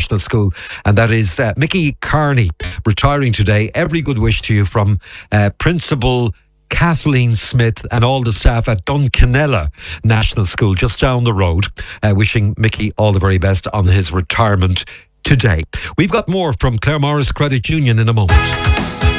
National School, and that is Mickey Carney, retiring today. Every good wish to you from Principal Kathleen Smith and all the staff at Duncanella National School, just down the road. Wishing Mickey all the very best on his retirement today. We've got more from Claremorris Credit Union in a moment.